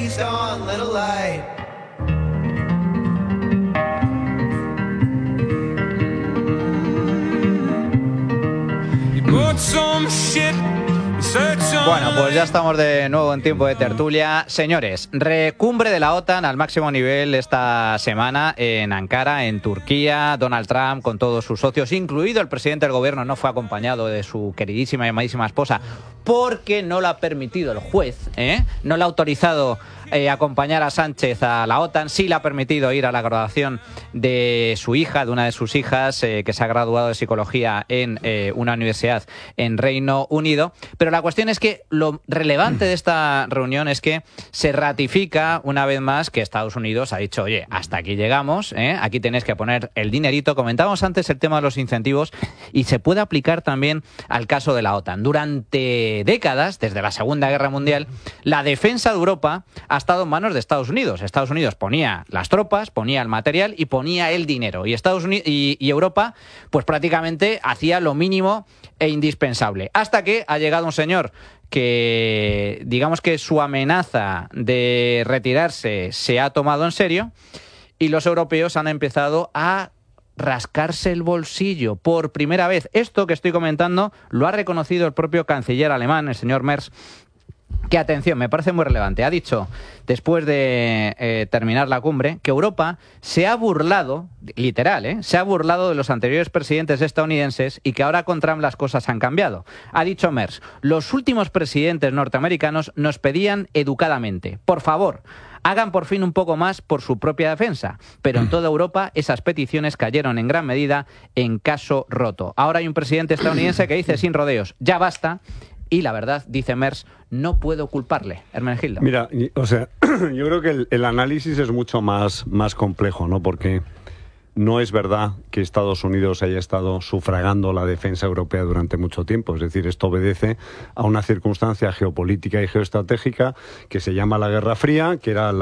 please don't let a light. Bueno, pues ya estamos de nuevo en tiempo de tertulia. Señores, recumbre de la OTAN al máximo nivel esta semana en Ankara, en Turquía. Donald Trump con todos sus socios, incluido el presidente del gobierno, no fue acompañado de su queridísima y amadísima esposa porque no lo ha permitido el juez, no le ha autorizado acompañar a Sánchez a la OTAN. Sí le ha permitido ir a la graduación de su hija, de una de sus hijas, que se ha graduado de psicología en una universidad en Reino Unido. Pero la cuestión es que lo relevante de esta reunión es que se ratifica una vez más que Estados Unidos ha dicho, oye, hasta aquí llegamos, aquí tenéis que poner el dinerito. Comentábamos antes el tema de los incentivos y se puede aplicar también al caso de la OTAN. Durante décadas, desde la Segunda Guerra Mundial, la defensa de Europa ha estado en manos de Estados Unidos. Estados Unidos ponía las tropas, ponía el material y ponía el dinero. Y Estados Unidos y Europa, pues prácticamente hacía lo mínimo e indispensable. Hasta que ha llegado un señor que, digamos que su amenaza de retirarse se ha tomado en serio y los europeos han empezado a rascarse el bolsillo por primera vez. Esto que estoy comentando lo ha reconocido el propio canciller alemán, el señor Merz, que, atención, me parece muy relevante. Ha dicho, después de terminar la cumbre, que Europa se ha burlado, literal, se ha burlado de los anteriores presidentes estadounidenses y que ahora con Trump las cosas han cambiado. Ha dicho Merz, los últimos presidentes norteamericanos nos pedían educadamente, por favor, hagan por fin un poco más por su propia defensa. Pero en toda Europa esas peticiones cayeron en gran medida en caso roto. Ahora hay un presidente estadounidense que dice sin rodeos, ya basta. Y la verdad, dice Merz, no puedo culparle. Hermenegildo. Mira, o sea, yo creo que el análisis es mucho más complejo, ¿no? Porque no es verdad que Estados Unidos haya estado sufragando la defensa europea durante mucho tiempo. Es decir, esto obedece a una circunstancia geopolítica y geoestratégica que se llama la Guerra Fría, que era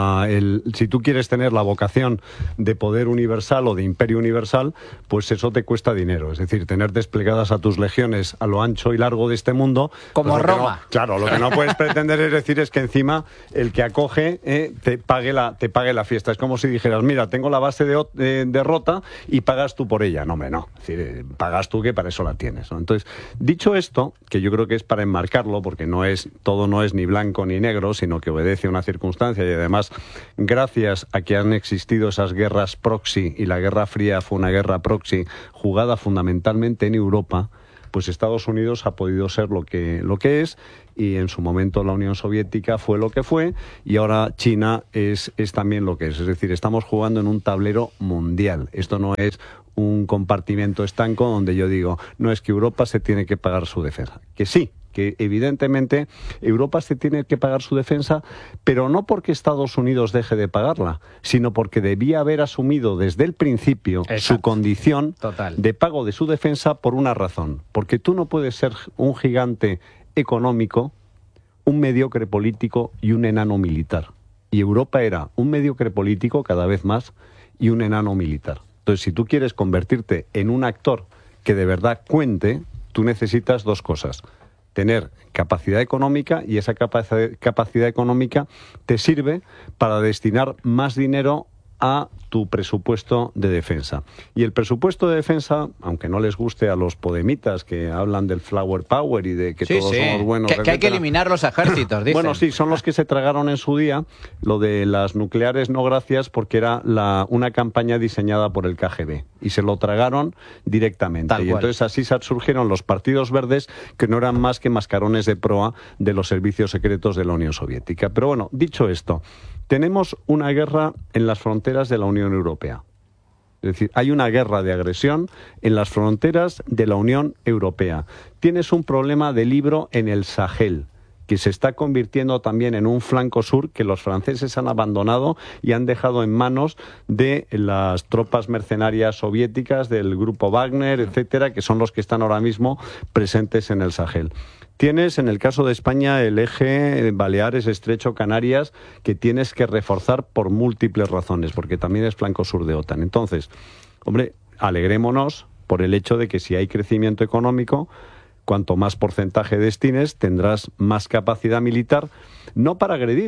si tú quieres tener la vocación de poder universal o de imperio universal, pues eso te cuesta dinero. Es decir, tener desplegadas a tus legiones a lo ancho y largo de este mundo. Como pues Roma. Claro, lo que no puedes pretender es decir es que encima el que acoge te pague la fiesta. Es como si dijeras, mira, tengo la base de derrota y pagas tú por ella. No, hombre, no. Es decir, pagas tú, que para eso la tienes, ¿no? Entonces, dicho esto, que yo creo que es para enmarcarlo, porque todo no es ni blanco ni negro, sino que obedece a una circunstancia y además, gracias a que han existido esas guerras proxy, y la Guerra Fría fue una guerra proxy jugada fundamentalmente en Europa, pues Estados Unidos ha podido ser lo que es, y en su momento la Unión Soviética fue lo que fue, y ahora China es también lo que es. Es decir, estamos jugando en un tablero mundial. Esto no es un compartimento estanco donde yo digo, no, es que Europa se tiene que pagar su defensa. Que sí, que evidentemente Europa se tiene que pagar su defensa, pero no porque Estados Unidos deje de pagarla, sino porque debía haber asumido desde el principio su condición de pago de su defensa por una razón. Porque tú no puedes ser un gigante económico, un mediocre político y un enano militar. Y Europa era un mediocre político cada vez más y un enano militar. Entonces, si tú quieres convertirte en un actor que de verdad cuente, tú necesitas dos cosas: tener capacidad económica, y esa capacidad económica te sirve para destinar más dinero a tu presupuesto de defensa. Y el presupuesto de defensa, aunque no les guste a los podemitas que hablan del flower power y de que todos somos buenos, que hay que eliminar los ejércitos, dicen. Bueno, sí, son los que se tragaron en su día lo de las nucleares no gracias, porque era una campaña diseñada por el KGB y se lo tragaron directamente. Y entonces así surgieron los partidos verdes, que no eran más que mascarones de proa de los servicios secretos de la Unión Soviética. Pero bueno, dicho esto, tenemos una guerra en las fronteras de la Unión Europea. Es decir, hay una guerra de agresión en las fronteras de la Unión Europea. Tienes un problema de libro en el Sahel, que se está convirtiendo también en un flanco sur que los franceses han abandonado y han dejado en manos de las tropas mercenarias soviéticas, del grupo Wagner, etcétera, que son los que están ahora mismo presentes en el Sahel. Tienes, en el caso de España, el eje Baleares, Estrecho, Canarias, que tienes que reforzar por múltiples razones, porque también es flanco sur de OTAN. Entonces, hombre, alegrémonos por el hecho de que si hay crecimiento económico, cuanto más porcentaje destines, tendrás más capacidad militar, no para agredir,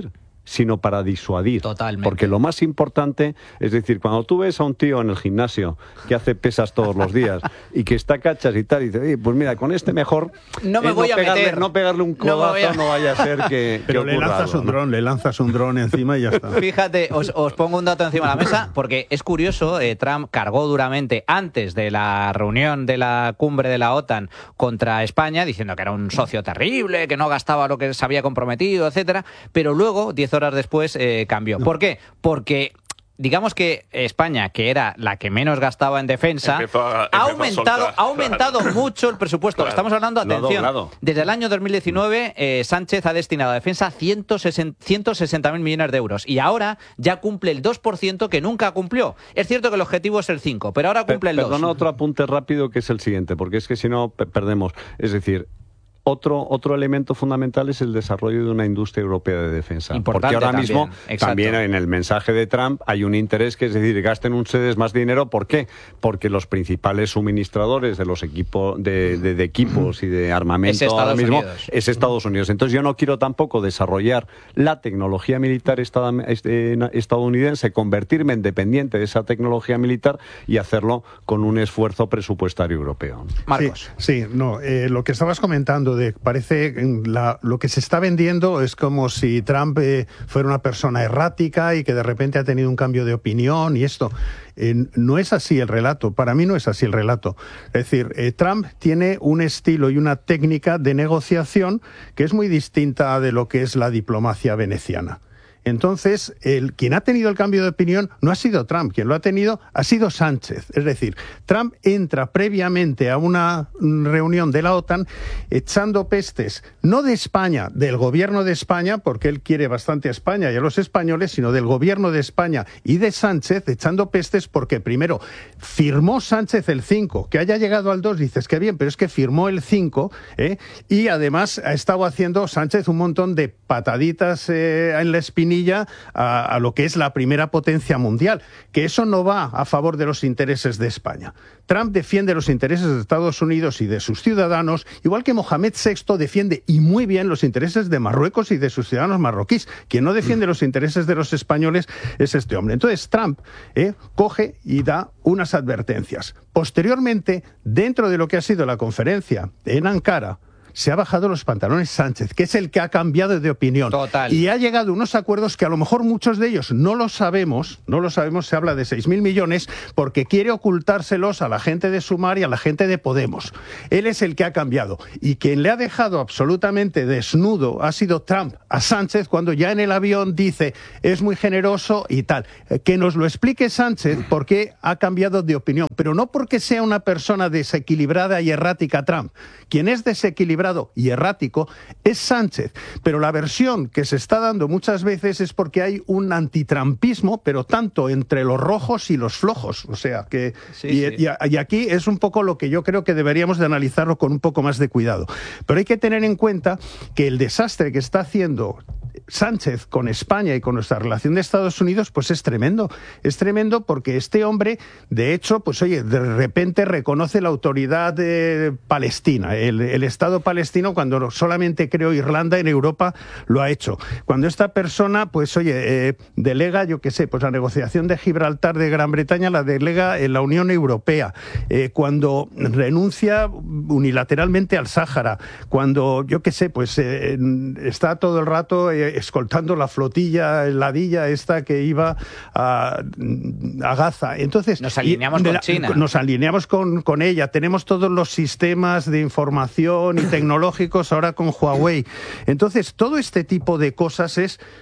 sino para disuadir. Totalmente. Porque lo más importante, es decir, cuando tú ves a un tío en el gimnasio que hace pesas todos los días y que está cachas y tal, y dice, pues mira, con este mejor no me voy a meter. No pegarle un codazo, no vaya a ser que Pero ocurra le lanzas algo, un ¿no? dron, le lanzas un dron encima y ya está. Fíjate, os pongo un dato encima de la mesa, porque es curioso, Trump cargó duramente antes de la reunión de la cumbre de la OTAN contra España, diciendo que era un socio terrible, que no gastaba lo que se había comprometido, etcétera, pero luego, 10 horas después, cambió. ¿Por qué? Porque digamos que España, que era la que menos gastaba en defensa, ha aumentado mucho el presupuesto. Claro. Estamos hablando, Lo ha atención, doblado. desde el año 2019 Sánchez ha destinado a defensa 160.000 millones de euros y ahora ya cumple el 2% que nunca cumplió. Es cierto que el objetivo es el 5, pero ahora cumple el 2. Perdona, otro apunte rápido que es el siguiente, porque es que si no perdemos. Es decir, otro elemento fundamental es el desarrollo de una industria europea de defensa. Importante porque ahora también, mismo, exacto. también en el mensaje de Trump hay un interés que es decir, gasten ustedes más dinero. ¿Por qué? Porque los principales suministradores de los equipos de equipos y de armamento Es ahora mismo Unidos. es Estados Unidos. Entonces yo no quiero tampoco desarrollar la tecnología militar estadounidense, convertirme en dependiente de esa tecnología militar y hacerlo con un esfuerzo presupuestario europeo. Marcos. Sí, no, lo que estabas comentando parece lo que se está vendiendo es como si Trump fuera una persona errática y que de repente ha tenido un cambio de opinión y esto. No es así el relato, para mí no es así el relato. Es decir, Trump tiene un estilo y una técnica de negociación que es muy distinta de lo que es la diplomacia veneciana. Entonces, quien ha tenido el cambio de opinión no ha sido Trump, quien lo ha tenido ha sido Sánchez. Es decir, Trump entra previamente a una reunión de la OTAN echando pestes, no de España, del gobierno de España, porque él quiere bastante a España y a los españoles, sino del gobierno de España y de Sánchez, echando pestes porque primero firmó Sánchez el 5, que haya llegado al 2, dices que bien, pero es que firmó el 5, y además ha estado haciendo Sánchez un montón de pataditas en la espinilla a lo que es la primera potencia mundial, que eso no va a favor de los intereses de España. Trump defiende los intereses de Estados Unidos y de sus ciudadanos, igual que Mohamed VI defiende y muy bien los intereses de Marruecos y de sus ciudadanos marroquíes. Quien no defiende los intereses de los españoles es este hombre. Entonces Trump coge y da unas advertencias. Posteriormente, dentro de lo que ha sido la conferencia en Ankara, se ha bajado los pantalones Sánchez, que es el que ha cambiado de opinión. Total. Y ha llegado a unos acuerdos que a lo mejor muchos de ellos no lo sabemos, se habla de 6.000 millones, porque quiere ocultárselos a la gente de Sumar y a la gente de Podemos. Él es el que ha cambiado. Y quien le ha dejado absolutamente desnudo ha sido Trump a Sánchez, cuando ya en el avión dice, es muy generoso y tal. Que nos lo explique Sánchez por qué ha cambiado de opinión, pero no porque sea una persona desequilibrada y errática Trump. Quien es desequilibrado y errático es Sánchez, pero la versión que se está dando muchas veces es porque hay un antitrampismo, pero tanto entre los rojos y los flojos, o sea que y aquí es un poco lo que yo creo que deberíamos de analizarlo con un poco más de cuidado, pero hay que tener en cuenta que el desastre que está haciendo Sánchez con España y con nuestra relación de Estados Unidos, pues es tremendo porque este hombre, de hecho, pues oye, de repente reconoce la autoridad palestina, el Estado palestino, cuando solamente creó Irlanda en Europa lo ha hecho. Cuando esta persona, pues oye, delega, yo qué sé, pues la negociación de Gibraltar de Gran Bretaña la delega en la Unión Europea, cuando renuncia unilateralmente al Sáhara, cuando, yo qué sé, pues está todo el rato escoltando la flotilla heladilla esta que iba a Gaza. Entonces, nos alineamos con China. Nos alineamos con ella. Tenemos todos los sistemas de información y tecnológicos ahora con Huawei. Entonces, todo este tipo de cosas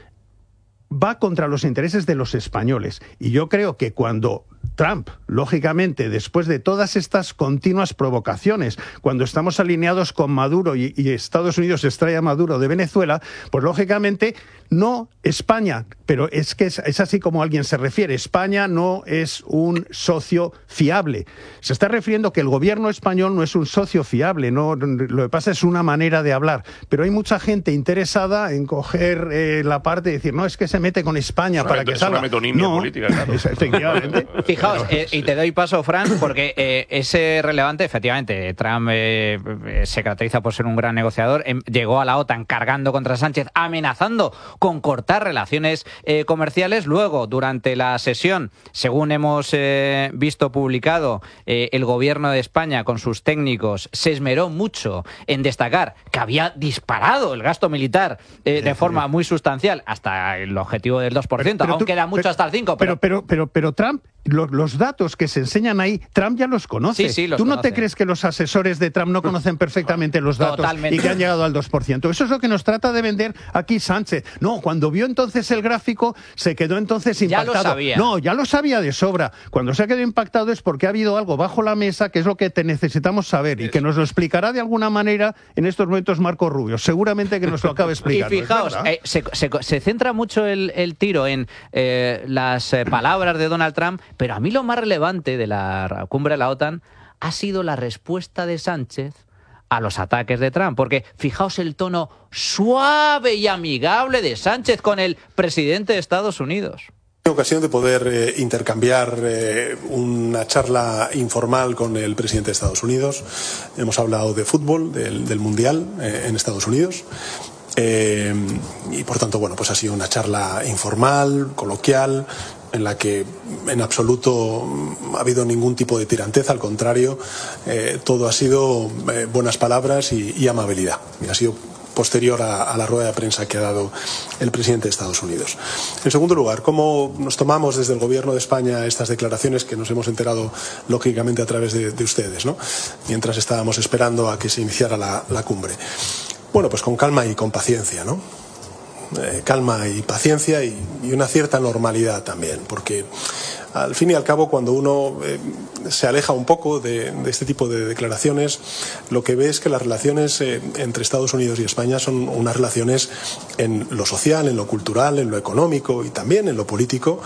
va contra los intereses de los españoles. Y yo creo que cuando Trump, lógicamente, después de todas estas continuas provocaciones, cuando estamos alineados con Maduro y Estados Unidos extrae a Maduro de Venezuela, pues lógicamente no España, pero es que es así como alguien se refiere. España no es un socio fiable. Se está refiriendo que el gobierno español no es un socio fiable, no, lo que pasa es una manera de hablar. Pero hay mucha gente interesada en coger la parte y decir, no, es que se mete con España para que salga. Es una metonimia política, claro. Efectivamente. Fijaos, y te doy paso, Fran, porque es relevante, efectivamente. Trump se caracteriza por ser un gran negociador. Llegó a la OTAN cargando contra Sánchez, amenazando con cortar relaciones comerciales. Luego, durante la sesión, según hemos visto publicado, el gobierno de España con sus técnicos se esmeró mucho en destacar que había disparado el gasto militar de forma muy sustancial hasta el objetivo del 2%, aunque era mucho hasta el 5%. Pero Trump, los datos que se enseñan ahí, Trump ya los conoce. Sí, ¿Tú no te crees que los asesores de Trump no conocen perfectamente los datos y que han llegado al 2%? Eso es lo que nos trata de vender aquí Sánchez. No, cuando vio entonces el gráfico, se quedó entonces impactado. Ya lo sabía. No, ya lo sabía de sobra. Cuando se ha quedado impactado es porque ha habido algo bajo la mesa que es lo que necesitamos saber y que nos lo explicará de alguna manera en estos momentos Marco Rubio. Seguramente que nos lo acabe explicando. Y fijaos, se centra mucho el tiro en las palabras de Donald Trump, pero a mí lo más relevante de la cumbre de la OTAN ha sido la respuesta de Sánchez a los ataques de Trump, porque fijaos el tono suave y amigable de Sánchez con el presidente de Estados Unidos. Ocasión de poder intercambiar una charla informal con el presidente de Estados Unidos. Hemos hablado de fútbol, del Mundial en Estados Unidos. Y por tanto, bueno, pues ha sido una charla informal, coloquial, en la que en absoluto ha habido ningún tipo de tiranteza, al contrario, todo ha sido buenas palabras y amabilidad. Y ha sido posterior a la rueda de prensa que ha dado el presidente de Estados Unidos. En segundo lugar, ¿cómo nos tomamos desde el Gobierno de España estas declaraciones que nos hemos enterado lógicamente a través de ustedes, ¿no? Mientras estábamos esperando a que se iniciara la cumbre? Bueno, pues con calma y con paciencia, ¿no? Calma y paciencia y una cierta normalidad también, porque al fin y al cabo cuando uno se aleja un poco de este tipo de declaraciones, lo que ve es que las relaciones entre Estados Unidos y España son unas relaciones en lo social, en lo cultural, en lo económico y también en lo político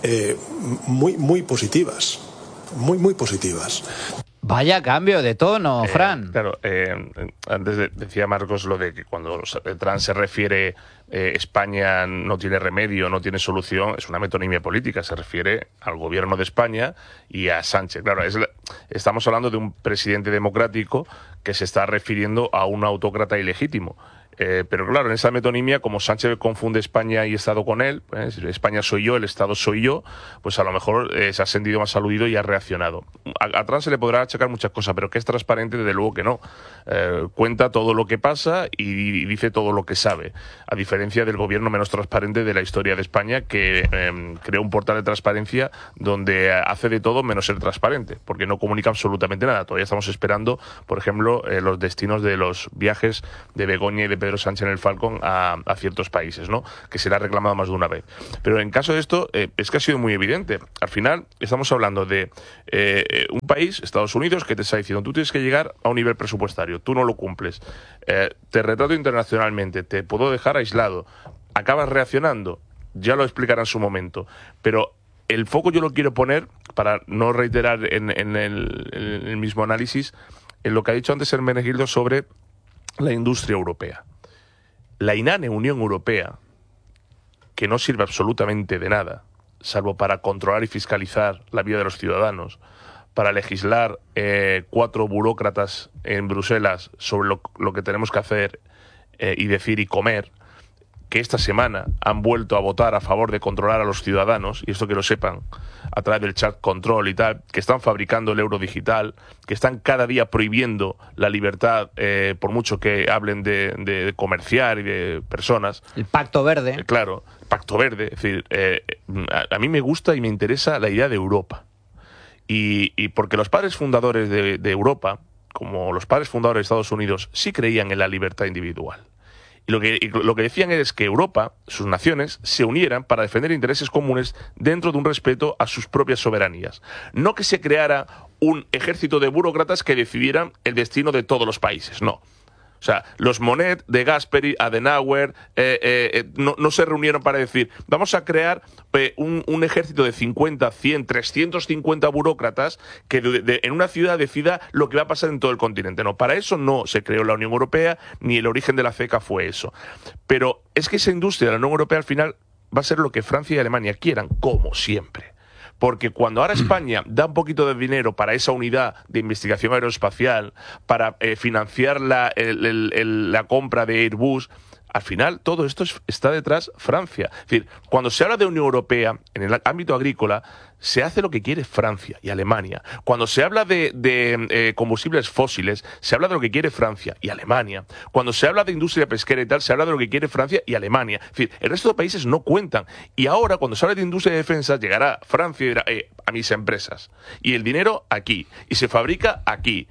muy positivas, muy positivas. Vaya cambio de tono, Fran. Claro, antes decía Marcos lo de que cuando Trump se refiere España no tiene remedio, no tiene solución, es una metonimia política, se refiere al gobierno de España y a Sánchez. Claro, estamos hablando de un presidente democrático que se está refiriendo a un autócrata ilegítimo. Pero claro, en esa metonimia, como Sánchez confunde España y Estado con él, España soy yo, el Estado soy yo, pues a lo mejor se ha sentido más aludido y ha reaccionado. A Trump se le podrá achacar muchas cosas, pero que es transparente, desde luego que no. Cuenta todo lo que pasa y dice todo lo que sabe, a diferencia del gobierno menos transparente de la historia de España, que creó un portal de transparencia donde hace de todo menos ser transparente, porque no comunica absolutamente nada. Todavía estamos esperando, por ejemplo, los destinos de los viajes de Begoña y de Pedro Sánchez en el Falcon a ciertos países, ¿no? Que se le ha reclamado más de una vez. Pero en caso de esto, es que ha sido muy evidente. Al final, estamos hablando de un país, Estados Unidos, que te está diciendo, tú tienes que llegar a un nivel presupuestario, tú no lo cumples, te retrato internacionalmente, te puedo dejar aislado, acabas reaccionando, ya lo explicará en su momento, pero el foco yo lo quiero poner, para no reiterar en el mismo análisis, en lo que ha dicho antes Hermenegildo sobre la industria europea. La inane Unión Europea, que no sirve absolutamente de nada, salvo para controlar y fiscalizar la vida de los ciudadanos, para legislar 4 burócratas en Bruselas sobre lo que tenemos que hacer y decir y comer, que esta semana han vuelto a votar a favor de controlar a los ciudadanos, y esto que lo sepan, a través del chat control y tal, que están fabricando el euro digital, que están cada día prohibiendo la libertad, por mucho que hablen de comerciar y de personas. El Pacto Verde. Claro, Pacto Verde. Es decir, a mí me gusta y me interesa la idea de Europa. Y porque los padres fundadores de Europa, como los padres fundadores de Estados Unidos, sí creían en la libertad individual. Y lo que decían es que Europa, sus naciones, se unieran para defender intereses comunes dentro de un respeto a sus propias soberanías. No que se creara un ejército de burócratas que decidieran el destino de todos los países, no. O sea, los Monnet, de Gasperi, Adenauer, no se reunieron para decir, vamos a crear un ejército de 50, 100, 350 burócratas que en una ciudad decida lo que va a pasar en todo el continente. No, para eso no se creó la Unión Europea, ni el origen de la CECA fue eso. Pero es que esa industria de la Unión Europea al final va a ser lo que Francia y Alemania quieran, como siempre. Porque cuando ahora España da un poquito de dinero para esa unidad de investigación aeroespacial, para financiar la compra de Airbus, al final todo esto está detrás Francia. Es decir, cuando se habla de Unión Europea en el ámbito agrícola, se hace lo que quiere Francia y Alemania. Cuando se habla de combustibles fósiles, se habla de lo que quiere Francia y Alemania. Cuando se habla de industria pesquera y tal, se habla de lo que quiere Francia y Alemania. Es decir, el resto de países no cuentan. Y ahora, cuando se habla de industria de defensa, llegará Francia y dirá, a mis empresas. Y el dinero aquí. Y se fabrica aquí.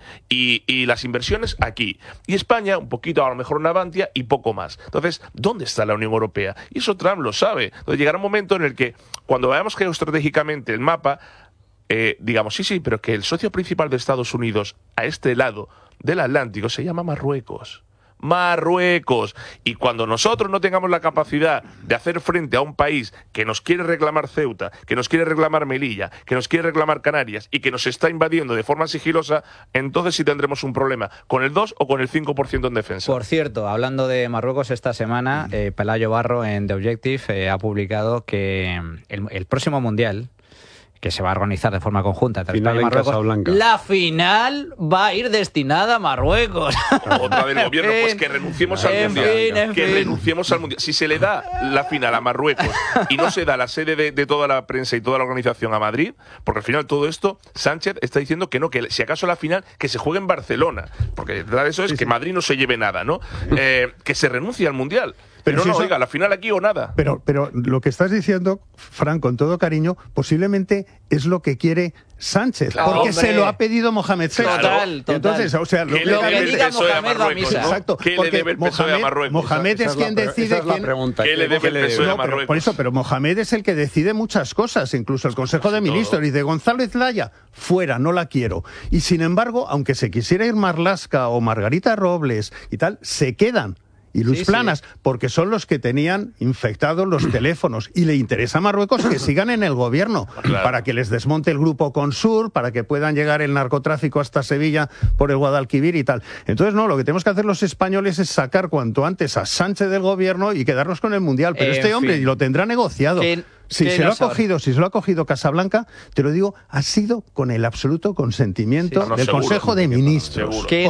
Y las inversiones aquí. Y España, un poquito, a lo mejor Navantia y poco más. Entonces, ¿dónde está la Unión Europea? Y eso Trump lo sabe. Entonces, llegará un momento en el que, cuando veamos geoestratégicamente el mapa, digamos, sí, pero que el socio principal de Estados Unidos a este lado del Atlántico se llama Marruecos. Marruecos. Y cuando nosotros no tengamos la capacidad de hacer frente a un país que nos quiere reclamar Ceuta, que nos quiere reclamar Melilla, que nos quiere reclamar Canarias y que nos está invadiendo de forma sigilosa, entonces sí tendremos un problema con el 2 o con el 5% en defensa. Por cierto, hablando de Marruecos, esta semana Pelayo Barro en The Objective ha publicado que el próximo Mundial, que se va a organizar de forma conjunta entre España y Marruecos, la final va a ir destinada a Marruecos. Otra del gobierno, pues que renunciemos al Mundial. Renunciemos al Mundial. Si se le da la final a Marruecos y no se da la sede de toda la prensa y toda la organización a Madrid, porque al final todo esto, Sánchez está diciendo que no, que si acaso la final, que se juegue en Barcelona, porque detrás de eso es que Madrid no se lleve nada, ¿no? Que se renuncie al Mundial. Pero si no, oiga, la final aquí o nada. Pero lo que estás diciendo, Fran, con todo cariño, posiblemente es lo que quiere Sánchez, claro, porque hombre, se lo ha pedido Mohamed VI. Total. Entonces, o sea, lo que diga Mohamed va a misa. Exacto. ¿Qué le debe el PSOE a Marruecos? Mohamed es quien decide. ¿Qué le debe el PSOE a Marruecos? Por eso, pero Mohamed es el que decide muchas cosas, incluso el Consejo de Ministros. Dice, González Laya, fuera, no la quiero. Y sin embargo, aunque se quisiera ir Marlaska o Margarita Robles y tal, se quedan. Y Luz Planas, porque son los que tenían infectados los teléfonos. Y le interesa a Marruecos que sigan en el gobierno, para que les desmonte el grupo Consur, para que puedan llegar el narcotráfico hasta Sevilla por el Guadalquivir y tal. Entonces, no, lo que tenemos que hacer los españoles es sacar cuanto antes a Sánchez del gobierno y quedarnos con el Mundial. Pero este hombre lo tendrá negociado. Si se lo ha cogido Casablanca, te lo digo, ha sido con el absoluto consentimiento del Consejo de Ministros. ¿Qué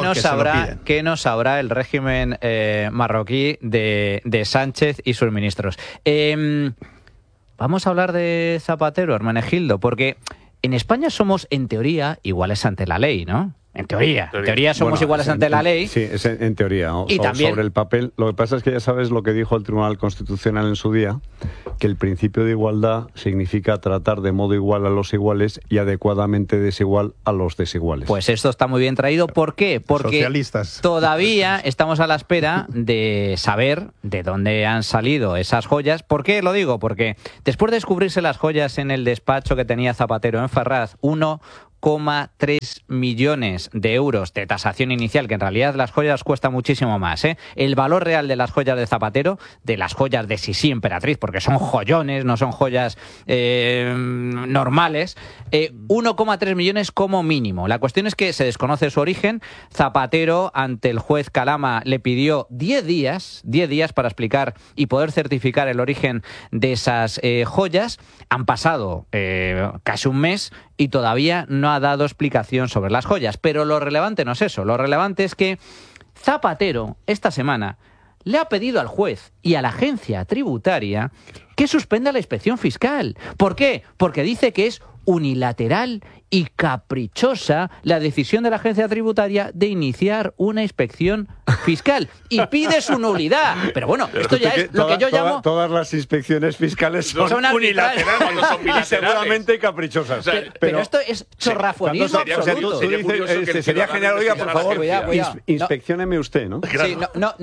nos sabrá el régimen marroquí de Sánchez y sus ministros? Vamos a hablar de Zapatero, Hermenegildo, porque en España somos, en teoría, iguales ante la ley, ¿no? En teoría somos iguales ante la ley. Sí, es en teoría. Y también sobre el papel. Lo que pasa es que ya sabes lo que dijo el Tribunal Constitucional en su día, que el principio de igualdad significa tratar de modo igual a los iguales y adecuadamente desigual a los desiguales. Pues esto está muy bien traído. ¿Por qué? Porque todavía estamos a la espera de saber de dónde han salido esas joyas. ¿Por qué lo digo? Porque después de descubrirse las joyas en el despacho que tenía Zapatero en Ferraz, 1,3 millones de euros de tasación inicial, que en realidad las joyas cuestan muchísimo más, ¿eh? El valor real de las joyas de Zapatero, de las joyas de Sisi Emperatriz, porque son joyones, no son joyas normales, 1,3 millones como mínimo. La cuestión es que se desconoce su origen. Zapatero, ante el juez Calama, le pidió 10 días para explicar y poder certificar el origen de esas joyas. Han pasado casi un mes y todavía no ha dado explicación sobre las joyas. Pero lo relevante no es eso. Lo relevante es que Zapatero, esta semana, le ha pedido al juez y a la agencia tributaria que suspenda la inspección fiscal. ¿Por qué? Porque dice que es unilateral y caprichosa la decisión de la agencia tributaria de iniciar una inspección fiscal y pide su nulidad. Pero bueno, esto ya es lo que yo llamo... Todas las inspecciones fiscales son unilaterales y seguramente caprichosas. Pero esto es chorrafonismo absoluto. Sería genial, oiga, por favor, inspeccióneme usted, ¿no? Sí,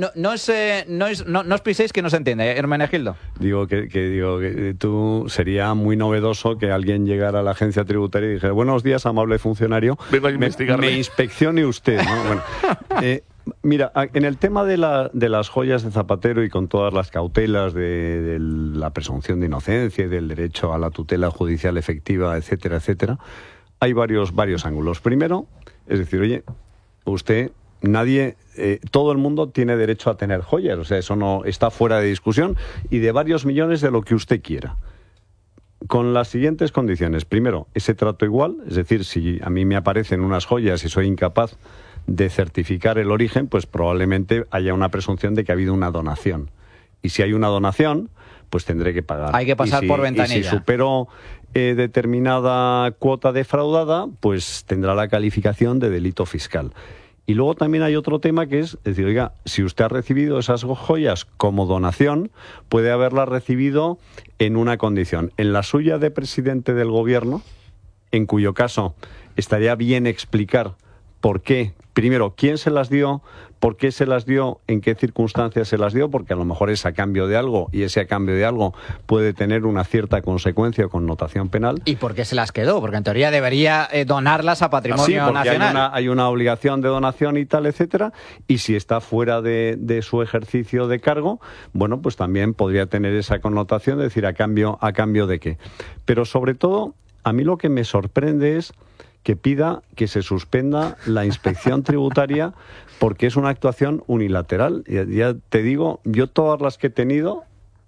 no os piséis que no se entiende, Hermenegildo. Digo que tú sería muy novedoso que alguien llegara a la agencia tributaria y dijera, buenos días, amable funcionario, vengo a investigarle. Me inspeccione usted, ¿no? Bueno, mira, en el tema de las joyas de Zapatero y con todas las cautelas de la presunción de inocencia y del derecho a la tutela judicial efectiva, etcétera, etcétera, hay varios ángulos. Primero, es decir, oye, usted... todo el mundo tiene derecho a tener joyas, o sea, eso no está fuera de discusión, y de varios millones de lo que usted quiera. Con las siguientes condiciones. Primero, ese trato igual, es decir, si a mí me aparecen unas joyas y soy incapaz de certificar el origen, pues probablemente haya una presunción de que ha habido una donación. Y si hay una donación, pues tendré que pagar. Hay que pasar por ventanilla. Y si supero determinada cuota defraudada, pues tendrá la calificación de delito fiscal. Y luego también hay otro tema que es decir, oiga, si usted ha recibido esas joyas como donación, puede haberlas recibido en una condición. En la suya de presidente del gobierno, en cuyo caso estaría bien explicar por qué, primero, quién se las dio, por qué se las dio, en qué circunstancias se las dio, porque a lo mejor es a cambio de algo y ese a cambio de algo puede tener una cierta consecuencia o connotación penal. ¿Y por qué se las quedó? Porque en teoría debería donarlas a Patrimonio Nacional. Hay una obligación de donación y tal, etcétera, y si está fuera de su ejercicio de cargo, bueno, pues también podría tener esa connotación de decir a cambio de qué. Pero sobre todo, a mí lo que me sorprende es que pida que se suspenda la inspección tributaria porque es una actuación unilateral. Ya te digo, yo todas las que he tenido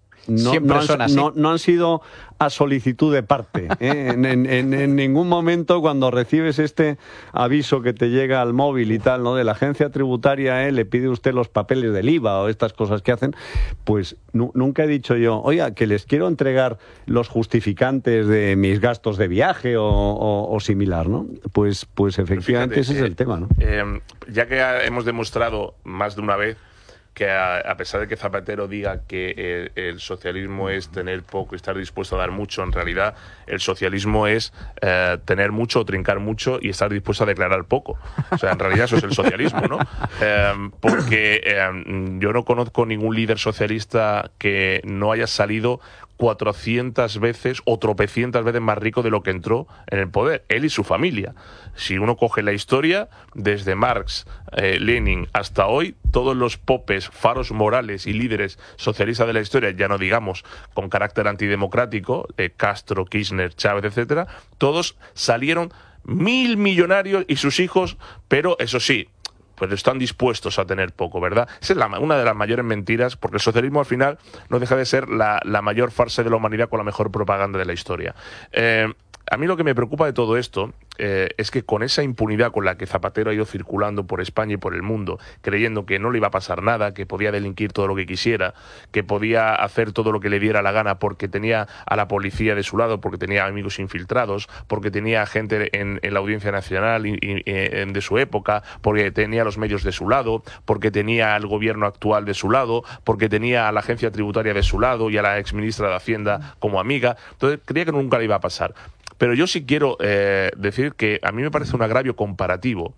no han sido a solicitud de parte. En ningún momento cuando recibes este aviso que te llega al móvil y tal, ¿no? De la agencia tributaria, le pide usted los papeles del IVA o estas cosas que hacen, pues nunca he dicho yo, oiga, que les quiero entregar los justificantes de mis gastos de viaje o similar, ¿no? Pues efectivamente fíjate, ese es el tema, ¿no? Ya que hemos demostrado más de una vez que a pesar de que Zapatero diga que el socialismo es tener poco y estar dispuesto a dar mucho, en realidad el socialismo es tener mucho o trincar mucho y estar dispuesto a declarar poco. O sea, en realidad eso es el socialismo, ¿no? Porque yo no conozco ningún líder socialista que no haya salido 400 veces o tropecientas veces más rico de lo que entró en el poder, él y su familia. Si uno coge la historia, desde Marx, Lenin hasta hoy, todos los popes, faros morales y líderes socialistas de la historia, ya no digamos con carácter antidemocrático, Castro, Kirchner, Chávez, etcétera, todos salieron 1000 millonarios y sus hijos, pero eso sí, pues están dispuestos a tener poco, ¿verdad? Esa es una de las mayores mentiras, porque el socialismo al final no deja de ser la mayor farsa de la humanidad con la mejor propaganda de la historia. A mí lo que me preocupa de todo esto es que con esa impunidad con la que Zapatero ha ido circulando por España y por el mundo, creyendo que no le iba a pasar nada, que podía delinquir todo lo que quisiera, que podía hacer todo lo que le diera la gana porque tenía a la policía de su lado, porque tenía amigos infiltrados, porque tenía gente en la Audiencia Nacional de su época, porque tenía los medios de su lado, porque tenía al gobierno actual de su lado, porque tenía a la agencia tributaria de su lado y a la exministra de Hacienda como amiga. Entonces creía que nunca le iba a pasar. Pero yo sí quiero decir que a mí me parece un agravio comparativo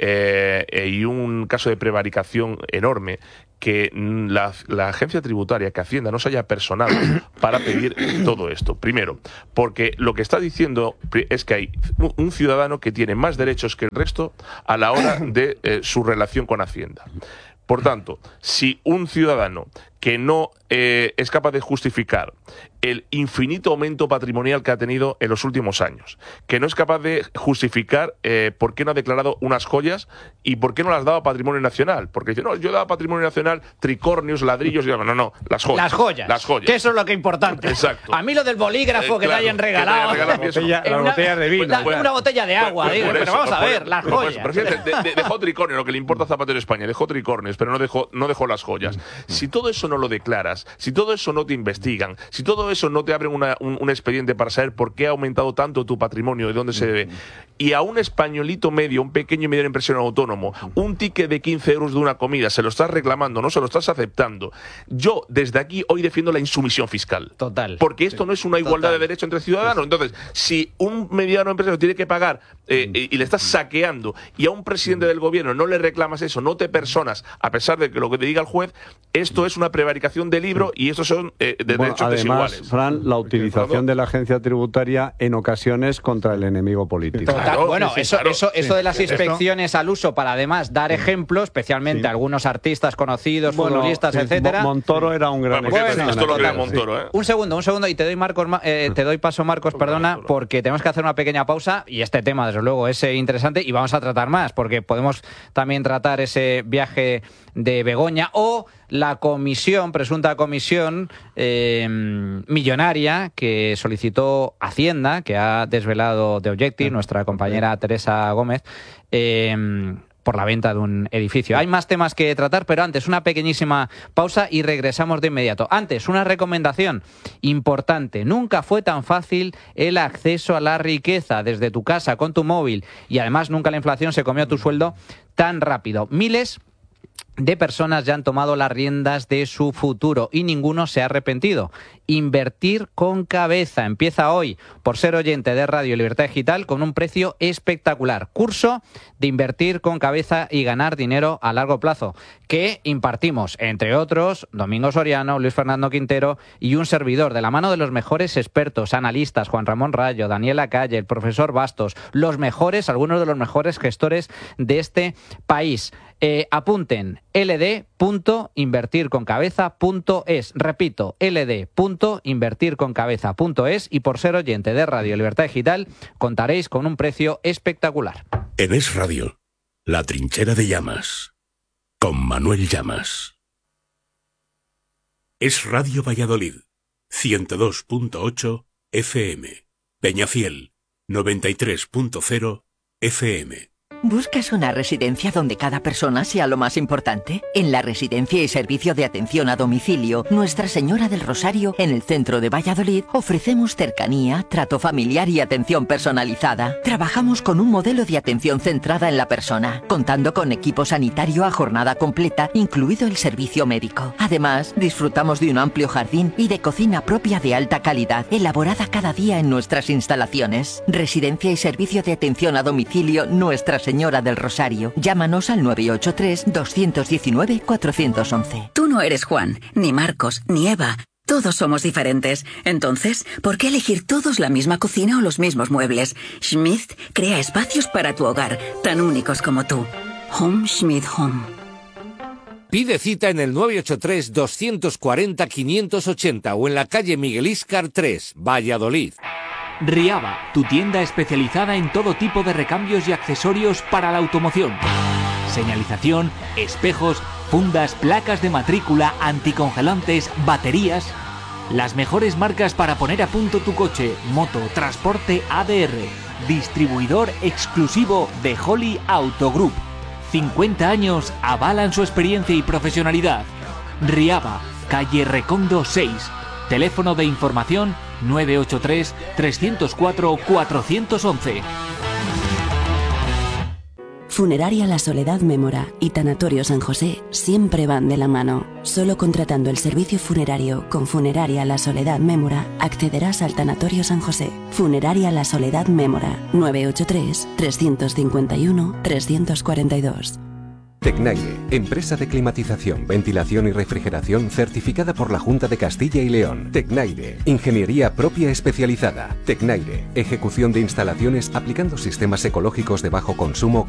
y un caso de prevaricación enorme que la agencia tributaria, que Hacienda no se haya personado para pedir todo esto. Primero, porque lo que está diciendo es que hay un ciudadano que tiene más derechos que el resto a la hora de su relación con Hacienda. Por tanto, si un ciudadano que no es capaz de justificar el infinito aumento patrimonial que ha tenido en los últimos años, que no es capaz de justificar por qué no ha declarado unas joyas y por qué no las daba a Patrimonio Nacional, porque dice, no, yo daba a Patrimonio Nacional tricornios, ladrillos, y no, las joyas. Las joyas. Que eso es lo que es importante. Exacto. A mí lo del bolígrafo que te hayan regalado. La botella de vino. Una botella de agua, pero vamos a ver, las joyas. Pero fíjate, dejó tricornio, lo que le importa a Zapatero España, dejó tricornios, pero no dejó las joyas. Si todo eso no lo declaras, si todo eso no te investigan, si todo eso no te abren un expediente para saber por qué ha aumentado tanto tu patrimonio, de dónde se debe, y a un españolito medio, un pequeño y mediano empresario autónomo, un ticket de 15 euros de una comida, se lo estás reclamando, no se lo estás aceptando. Yo, desde aquí, hoy defiendo la insumisión fiscal. Total. Porque esto no es una igualdad de derechos entre ciudadanos. Entonces, si un mediano empresario tiene que pagar y le estás saqueando, y a un presidente del gobierno no le reclamas eso, no te personas, a pesar de que lo que te diga el juez, esto es una prevaricación de libro y estos son derechos desiguales. Fran, la utilización de la agencia tributaria en ocasiones contra el enemigo político. Claro, bueno, eso de las inspecciones al uso para además dar ejemplos, especialmente a algunos artistas conocidos, futbolistas, etcétera. Montoro era un gran ejemplo. Esto lo crea Montoro, ¿eh? Un segundo, y te doy paso, Marcos, perdona, porque tenemos que hacer una pequeña pausa y este tema, desde luego, es interesante y vamos a tratar más, porque podemos también tratar ese viaje de Begoña o la presunta comisión millonaria que solicitó Hacienda, que ha desvelado The Objective, nuestra compañera Teresa Gómez, por la venta de un edificio. Hay más temas que tratar, pero antes una pequeñísima pausa y regresamos de inmediato. Antes, una recomendación importante. Nunca fue tan fácil el acceso a la riqueza desde tu casa, con tu móvil, y además nunca la inflación se comió tu sueldo tan rápido. Miles de personas ya han tomado las riendas de su futuro y ninguno se ha arrepentido. Invertir con cabeza. Empieza hoy por ser oyente de Radio Libertad Digital con un precio espectacular. Curso de invertir con cabeza y ganar dinero a largo plazo que impartimos, entre otros, Domingo Soriano, Luis Fernando Quintero y un servidor, de la mano de los mejores expertos, analistas, Juan Ramón Rayo, Daniela Calle, el profesor Bastos, los mejores, algunos de los mejores gestores de este país. Apunten ld.invertirconcabeza.es. Repito, ld.invertirconcabeza.es, y por ser oyente de Radio Libertad Digital contaréis con un precio espectacular. En Es Radio, La Trinchera de Llamas, con Manuel Llamas. Es Radio Valladolid, 102.8 FM. Peñafiel, 93.0 FM. ¿Buscas una residencia donde cada persona sea lo más importante? En la Residencia y Servicio de Atención a Domicilio Nuestra Señora del Rosario, en el centro de Valladolid, ofrecemos cercanía, trato familiar y atención personalizada. Trabajamos con un modelo de atención centrada en la persona, contando con equipo sanitario a jornada completa, incluido el servicio médico. Además, disfrutamos de un amplio jardín y de cocina propia de alta calidad, elaborada cada día en nuestras instalaciones. Residencia y Servicio de Atención a Domicilio Nuestra Señora del Rosario. Llámanos al 983-219-411. Tú no eres Juan, ni Marcos, ni Eva. Todos somos diferentes. Entonces, ¿por qué elegir todos la misma cocina o los mismos muebles? Schmidt crea espacios para tu hogar, tan únicos como tú. Home Schmidt Home. Pide cita en el 983-240-580 o en la calle Miguel Íscar 3, Valladolid. Riaba, tu tienda especializada en todo tipo de recambios y accesorios para la automoción. Señalización, espejos, fundas, placas de matrícula, anticongelantes, baterías. Las mejores marcas para poner a punto tu coche, moto, transporte ADR. Distribuidor exclusivo de Holly Auto Group. 50 años avalan su experiencia y profesionalidad. Riaba, calle Recondo 6. Teléfono de información 983-304-411. Funeraria La Soledad Mémora y Tanatorio San José siempre van de la mano. Solo contratando el servicio funerario con Funeraria La Soledad Mémora accederás al Tanatorio San José. Funeraria La Soledad Mémora, 983-351-342. Tecnaire, empresa de climatización, ventilación y refrigeración certificada por la Junta de Castilla y León. Tecnaire, ingeniería propia especializada. Tecnaire, ejecución de instalaciones aplicando sistemas ecológicos de bajo consumo